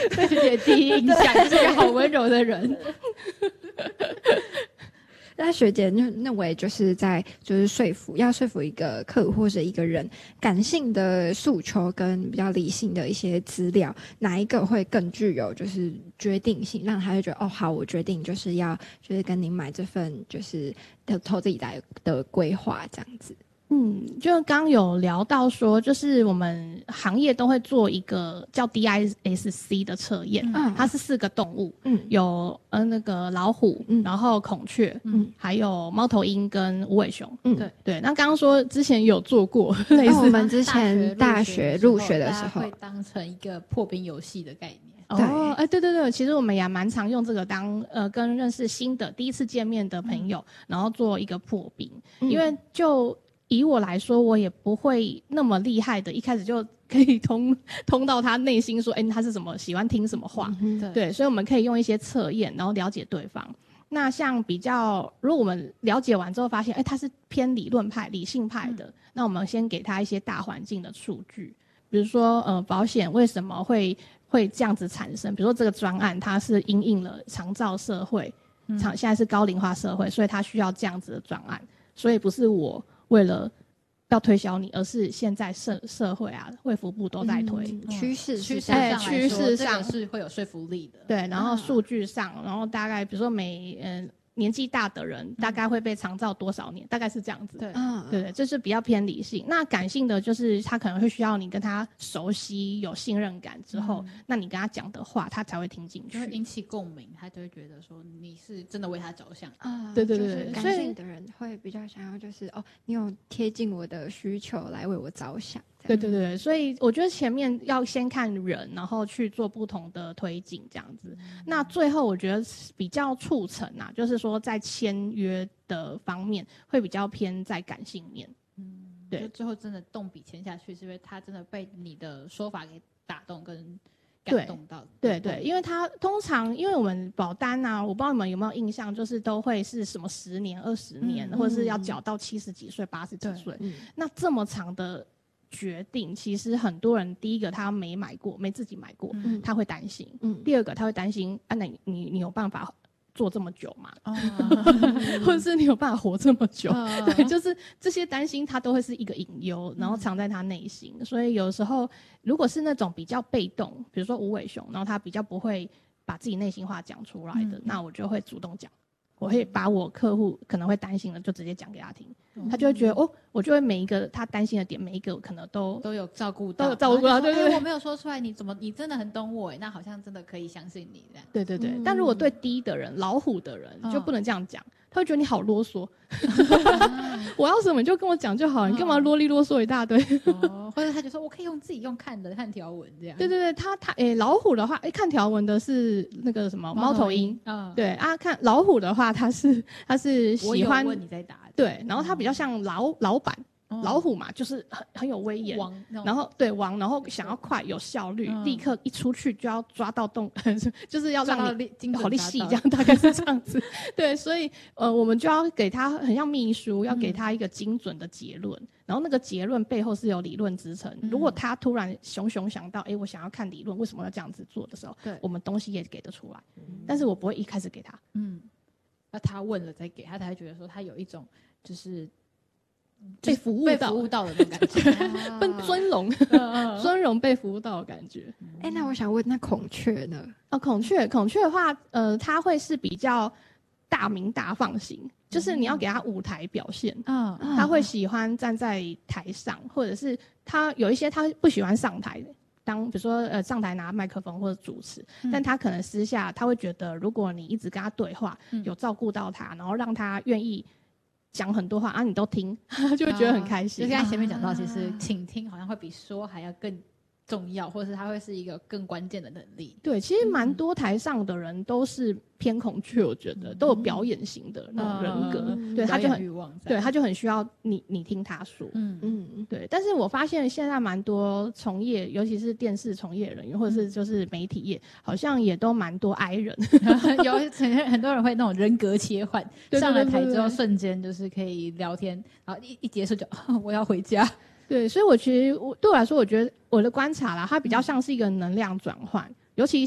对学姐第一印象是个好温柔的人。 那学姐认为就是要说服一个客户或者一个人，感性的诉求跟比较理性的一些资料，哪一个会更具有就是决定性，让他就觉得哦好，我决定就是跟您买这份就是投资理财的规划这样子。 就刚有聊到说，就是我们行业都会做一个叫 DISC 的测验，它是4个动物，有那个老虎，然后孔雀，还有猫头鹰跟无尾熊，对。那刚刚说之前有做过类似， 我们之前大学入学的时候会当成一个破冰游戏的概念。 对，其实我们也蛮常用这个当跟认识新的第一次见面的朋友，然后做一个破冰，因为就以我来说，我也不会那么厉害的，一开始就可以通到他内心说，他是什么喜欢听什么话，对，所以我们可以用一些测验，然后了解对方。那像如果我们了解完之后发现，他是偏理论派、理性派的，那我们先给他一些大环境的数据，比如说保险为什么会这样子产生？比如说这个专案它是因应了长照社会，现在是高龄化社会，所以它需要这样子的专案，所以不是我为了要推销你，而是现在社会啊，卫福部都在推， 趋势上是会有说服力的。 对，然后数据上，然后大概比如说年纪大的人大概会被长照多少年，大概是这样子。对，这是比较偏理性。那感性的就是他可能会需要你跟他熟悉、有信任感之后，那你跟他讲的话，他才会听进去， 就会引起共鸣，他就会觉得说你是真的为他着想。 对， 感性的人会比较想要就是你有贴近我的需求来为我着想。 对，所以我觉得前面要先看人，然后去做不同的推进这样子。那最后我觉得比较促成啊，就是说在签约的方面会比较偏在感性面。对， 就最后真的动笔签下去，是因为他真的被你的说法给打动跟感动到。 对，因为他通常因为我们保单啊，我不知道你们有没有印象，就是都会是什么10年、20年，或者是要缴到70几岁、80几岁。那这么长的决定，其实很多人第一个他没自己买过，他会担心。第二个他会担心那你有办法做这么久吗？或者是你有办法活这么久？对，就是这些担心他都会是一个隐忧，然后藏在他内心。所以有时候如果是那种比较被动，比如说无尾熊，然后他比较不会把自己内心话讲出来的，那我就会主动讲。我会把我客户可能会担心的就直接讲给他听，他就会觉得我就会每一个他担心的点，每一个可能都有照顾到，对， 我没有说出来，你真的很懂我那好像真的可以相信你这样。 对，但如果对低的人、老虎的人就不能这样讲，他会觉得你好啰嗦，我要什么你就跟我讲就好，你干嘛啰里啰嗦一大堆？ 或者他就说我可以自己用看条文这样。 对，他老虎的话，看条文的是那个什么猫头鹰，对啊，看老虎的话，他是喜欢我有问你在答， 对，然后他比较像老板。老虎嘛，就是很有威严，然后对王，然后想要快有效率，立刻一出去就要抓到就是要让你好利息这样，大概是这样子。对，所以我们就要给他很像秘书，要给他一个精准的结论，然后那个结论背后是有理论支撑。如果他突然熊想到，我想要看理论，为什么要这样子做的时候，我们东西也给得出来，但是我不会一开始给他。 那他问了再给他，才会觉得说他有一种就是被服务到的那种感觉， 尊荣被服务到的感觉。 那我想问，那孔雀呢？ 孔雀的话，它会是比较大名大放型，就是你要给他舞台表现，他会喜欢站在台上，或者是他有一些他不喜欢上台的。比如说上台拿麦克风或者主持，但他可能私下他会觉得，如果你一直跟他对话，有照顾到他，然后让他愿意讲很多话你都听，他就会觉得很开心。 就刚才前面讲到，其实倾听好像会比说还要更重要，或者是它会是一个更关键的能力。 对，其实蛮多台上的人都是偏孔雀，我觉得都有表演型的那种人格，对，他就很欲望，对，他就很需要你听他说，对。但是我发现现在蛮多从业，尤其是电视从业人员，或者是就是媒体业，好像也都蛮多 I 人， 有很多人会那种人格切换，上了台之后瞬间就是可以聊天，然后一结束就我要回家。对， 所以对我来说，我觉得我的观察啦，它比较像是一个能量转换，尤其